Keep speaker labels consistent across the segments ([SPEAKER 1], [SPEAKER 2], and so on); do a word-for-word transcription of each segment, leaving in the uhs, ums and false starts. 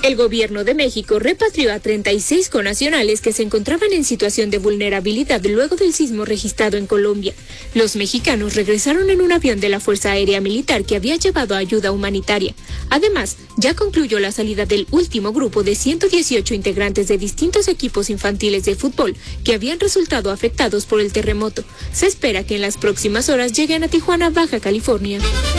[SPEAKER 1] El gobierno de México repatrió a treinta y seis connacionales que se encontraban en situación de vulnerabilidad luego del sismo registrado en Colombia. Los mexicanos regresaron en un avión de la Fuerza Aérea Militar que había llevado ayuda humanitaria. Además, ya concluyó la salida del último grupo de ciento dieciocho integrantes de distintos equipos infantiles de fútbol que habían resultado afectados por el terremoto. Se espera que en las próximas horas lleguen a Tijuana, Baja California.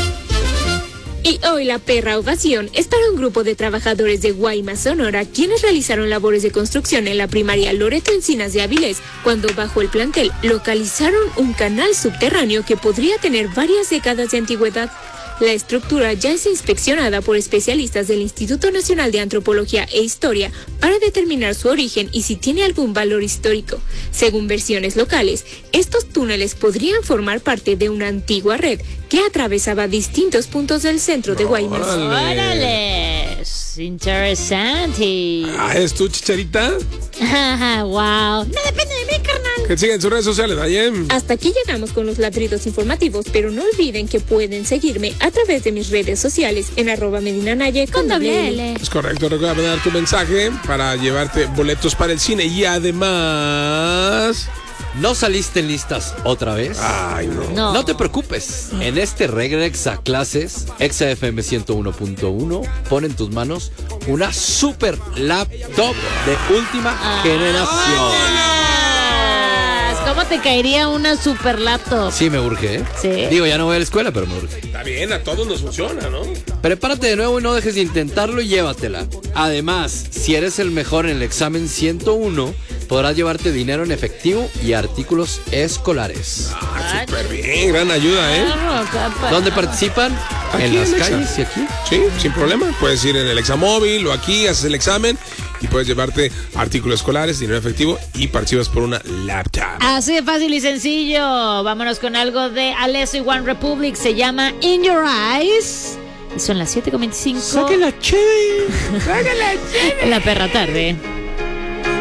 [SPEAKER 1] Y hoy la perra ovación es para un grupo de trabajadores de Guaymas, Sonora, quienes realizaron labores de construcción en la primaria Loreto Encinas de Avilés, cuando bajo el plantel localizaron un canal subterráneo que podría tener varias décadas de antigüedad. La estructura ya es inspeccionada por especialistas del Instituto Nacional de Antropología e Historia para determinar su origen y si tiene algún valor histórico. Según versiones locales, estos túneles podrían formar parte de una antigua red que atravesaba distintos puntos del centro de Guaymas.
[SPEAKER 2] ¡Órale! Interesante.
[SPEAKER 3] Ah, ¿es tú, Chicharita?
[SPEAKER 2] Wow. No depende de mí, carnal.
[SPEAKER 3] Que sigan sus redes sociales, Dayem.
[SPEAKER 1] Hasta aquí llegamos con los ladridos informativos, pero no olviden que pueden seguirme a través de mis redes sociales en arroba Medina Naye con doble L.
[SPEAKER 3] Es correcto, recuerda mandar tu mensaje para llevarte boletos para el cine y además...
[SPEAKER 4] ¿No saliste en listas otra vez?
[SPEAKER 3] Ay, no.
[SPEAKER 2] No.
[SPEAKER 4] No te preocupes. En este regreso a clases, Exa F M ciento uno punto uno pone en tus manos una super laptop de última
[SPEAKER 2] Ah.
[SPEAKER 4] generación.
[SPEAKER 2] ¿Cómo te caería una super laptop?
[SPEAKER 4] Sí me urge, ¿eh?
[SPEAKER 2] Sí.
[SPEAKER 4] Digo, ya no voy a la escuela, pero me urge.
[SPEAKER 3] Está bien, a todos nos funciona, ¿no?
[SPEAKER 4] Prepárate de nuevo y no dejes de intentarlo y llévatela. Además, si eres el mejor en el examen ciento uno, podrás llevarte dinero en efectivo y artículos escolares.
[SPEAKER 3] Ah, súper bien, gran ayuda, ¿eh?
[SPEAKER 4] ¿Dónde participan?
[SPEAKER 3] Aquí
[SPEAKER 4] En las
[SPEAKER 3] en Exa.
[SPEAKER 4] calles y aquí.
[SPEAKER 3] Sí, sin problema. Puedes ir en el examóvil o aquí, haces el examen y puedes llevarte artículos escolares, dinero efectivo y participas por una laptop.
[SPEAKER 2] Así de fácil y sencillo. Vámonos con algo de Alesso y One Republic. Se llama In Your Eyes. Y son las siete con veinticinco.
[SPEAKER 3] ¡Sáquenla, chévere! ¡Sáquenla, chévere!
[SPEAKER 2] En la perra tarde.